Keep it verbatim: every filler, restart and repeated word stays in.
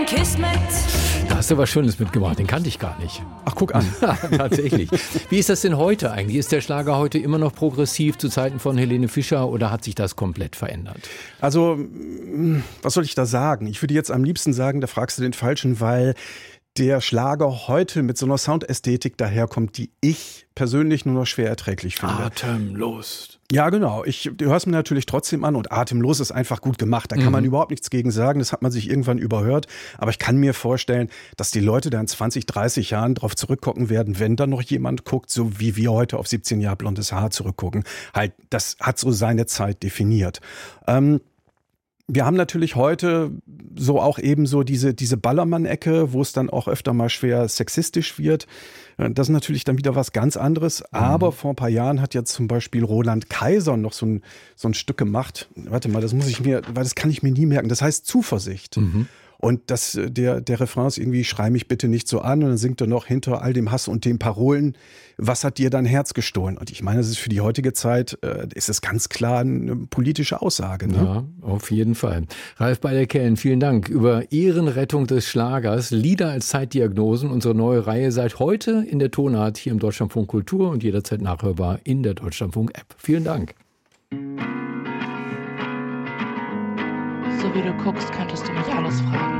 Kismet. Da hast du was Schönes mitgebracht, den kannte ich gar nicht. Ach, guck an. Tatsächlich. Wie ist das denn heute eigentlich? Ist der Schlager heute immer noch progressiv zu Zeiten von Helene Fischer oder hat sich das komplett verändert? Also, was soll ich da sagen? Ich würde jetzt am liebsten sagen, da fragst du den Falschen, weil der Schlager heute mit so einer Soundästhetik daherkommt, die ich persönlich nur noch schwer erträglich finde. Atemlos. Ja, genau. Ich, du hörst mir natürlich trotzdem an und Atemlos ist einfach gut gemacht. Da kann Mhm. man überhaupt nichts gegen sagen. Das hat man sich irgendwann überhört. Aber ich kann mir vorstellen, dass die Leute da in zwanzig, dreißig Jahren drauf zurückgucken werden, wenn da noch jemand guckt, so wie wir heute auf siebzehn Jahre blondes Haar zurückgucken. Halt, das hat so seine Zeit definiert. Ähm, Wir haben natürlich heute so auch eben so diese, diese Ballermann-Ecke, wo es dann auch öfter mal schwer sexistisch wird. Das ist natürlich dann wieder was ganz anderes. Mhm. Aber vor ein paar Jahren hat ja zum Beispiel Roland Kaiser noch so ein, so ein Stück gemacht. Warte mal, das muss ich mir, weil das kann ich mir nie merken. Das heißt Zuversicht. Mhm. Und das, der, der Refrain ist irgendwie, schrei mich bitte nicht so an. Und dann singt er noch hinter all dem Hass und den Parolen, was hat dir dein Herz gestohlen? Und ich meine, das ist für die heutige Zeit, äh, ist es ganz klar eine politische Aussage. Ne? Ja, auf jeden Fall. Ralf Beider-Kellen, vielen Dank. Über Ehrenrettung des Schlagers, Lieder als Zeitdiagnosen, unsere neue Reihe seit heute in der Tonart hier im Deutschlandfunk Kultur und jederzeit nachhörbar in der Deutschlandfunk-App. Vielen Dank. So wie du guckst, könntest du mich alles fragen.